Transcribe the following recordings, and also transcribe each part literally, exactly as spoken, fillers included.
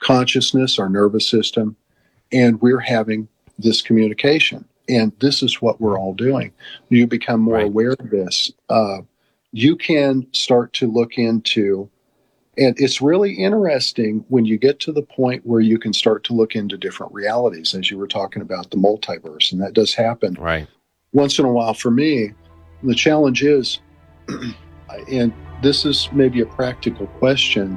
consciousness, our nervous system, and we're having this communication. And this is what we're all doing. You become more Right. aware of this. Uh, you can start to look into, and it's really interesting when you get to the point where you can start to look into different realities, as you were talking about the multiverse, and that does happen Right. once in a while for me. The challenge is, and this is maybe a practical question,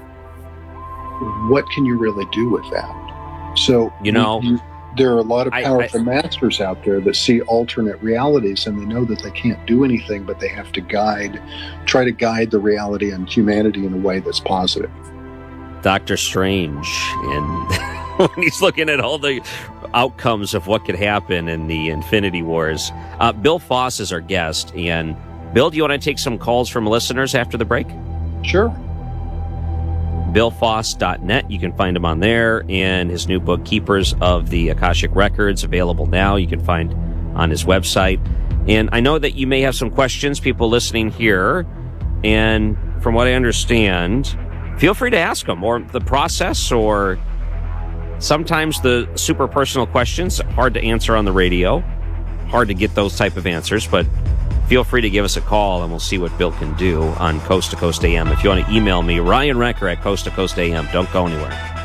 what can you really do with that? So, You know, you, there are a lot of I- powerful I- masters out there that see alternate realities, and they know that they can't do anything, but they have to guide, try to guide the reality and humanity in a way that's positive. Doctor Strange, and when he's looking at all the outcomes of what could happen in the Infinity Wars. Uh, Bill Foss is our guest. And Bill, do you want to take some calls from listeners after the break? Sure. bill foss dot net. You can find him on there, and his new book, Keepers of the Akashic Records, available now. You can find on his website. And I know that you may have some questions, people listening here. And from what I understand, feel free to ask them, or the process, or sometimes the super personal questions, hard to answer on the radio, hard to get those type of answers, but feel free to give us a call and we'll see what Bill can do on Coast to Coast A M. If you want to email me, Ryan Wrecker at Coast to Coast A M. Don't go anywhere.